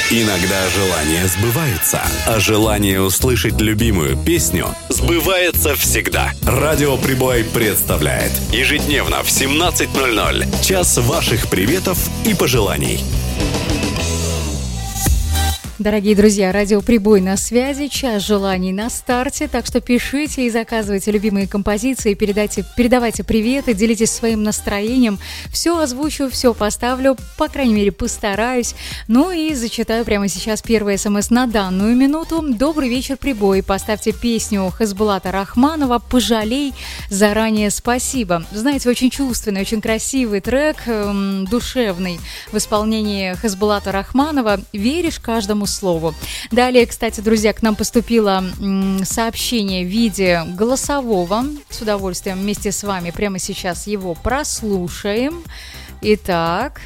Иногда желания сбываются, а желание услышать любимую песню сбывается всегда. Радио Прибой представляет ежедневно в 17:00 час ваших приветов и пожеланий. Дорогие друзья, радио Прибой на связи, час желаний на старте, так что пишите и заказывайте любимые композиции, передавайте приветы, делитесь своим настроением. Все озвучу, все поставлю, по крайней мере постараюсь. Ну и зачитаю прямо сейчас первый смс на данную минуту. Добрый вечер, Прибой. Поставьте песню Хасбулата Рахманова «Пожалей». Заранее спасибо. Знаете, очень чувственный, очень красивый трек, душевный в исполнении Хасбулата Рахманова. Веришь каждому слову. Далее, кстати, друзья, к нам поступило сообщение в виде голосового. С удовольствием вместе с вами прямо сейчас его прослушаем. Итак.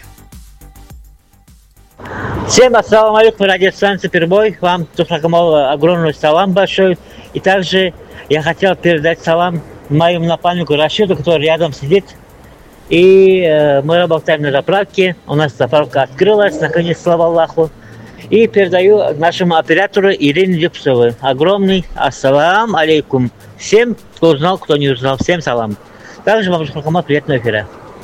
Всем ассаламу алейкум, радиостанция Прибой. Вам, Тухракамал, огромный салам большой. И также я хотел передать салам моему напарнику Рашиду, который рядом сидит. И мы работаем на заправке. У нас заправка открылась, наконец, слава Аллаху. И передаю нашему оператору Ирине Дюпсовой. Огромный ассалам алейкум. Всем, кто узнал, кто не узнал, всем салам. Также вам, Тухракамал, приятного эфира.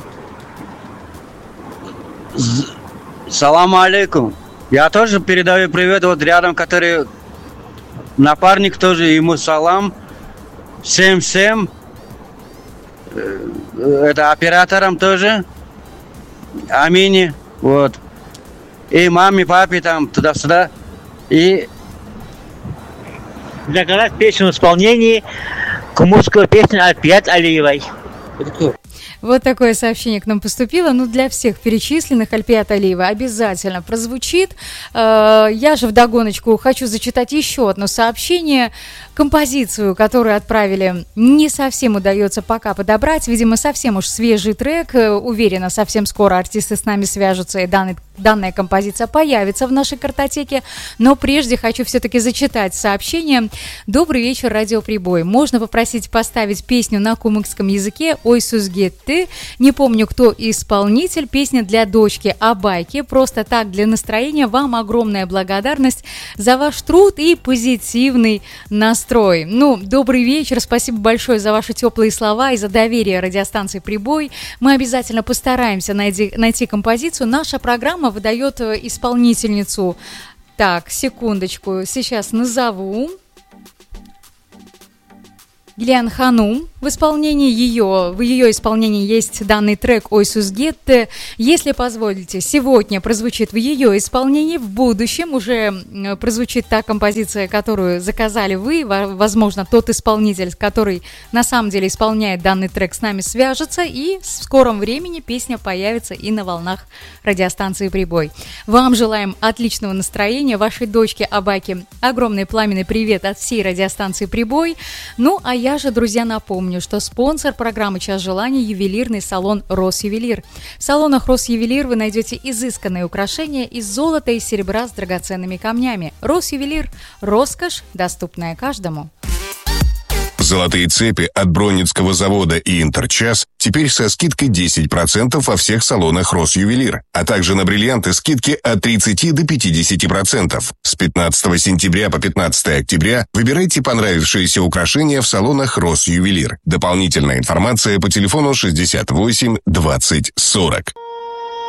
Салам алейкум. Я тоже передаю привет вот рядом, который напарник тоже, ему салам. Всем. Это операторам тоже. Амине. Вот. И маме, папе там туда-сюда. И заказать песню в исполнении кумурскую песню Альпият Алиевой. Вот такое сообщение к нам поступило. Ну, для всех перечисленных Альпият Алиева обязательно прозвучит. Я же вдогоночку хочу зачитать еще одно сообщение. Композицию, которую отправили, не совсем удается пока подобрать. Видимо, совсем уж свежий трек. Уверена, совсем скоро артисты с нами свяжутся, и данная композиция появится в нашей картотеке. Но прежде хочу все-таки зачитать сообщение. Добрый вечер, радио Прибой. Можно попросить поставить песню на кумыкском языке «Ой, Сузгетты». Не помню, кто исполнитель. Песня для дочки Абайки. Просто так, для настроения. Вам огромная благодарность за ваш труд и позитивный настрой. Ну, добрый вечер, спасибо большое за ваши теплые слова и за доверие радиостанции Прибой. Мы обязательно постараемся найти композицию. Наша программа выдает исполнительницу. Так, секундочку, сейчас назову. Гильян Ханум. В ее исполнении есть данный трек «Ой, Сузгетте». Если позволите, сегодня прозвучит в ее исполнении, в будущем уже прозвучит та композиция, которую заказали вы. Возможно, тот исполнитель, который на самом деле исполняет данный трек, с нами свяжется, и в скором времени песня появится и на волнах радиостанции Прибой. Вам желаем отличного настроения, вашей дочке Абаке огромный пламенный привет от всей радиостанции Прибой. Ну, а я же, друзья, напомню, что спонсор программы «Час желаний» – ювелирный салон «Росювелир». В салонах «Росювелир» вы найдете изысканные украшения из золота и серебра с драгоценными камнями. «Росювелир» – роскошь, доступная каждому. Золотые цепи от Бронницкого завода и Интерчас теперь со скидкой 10% во всех салонах Росювелир, а также на бриллианты скидки от 30 до 50%. С 15 сентября по 15 октября выбирайте понравившиеся украшения в салонах Росювелир. Дополнительная информация по телефону 68 20 40.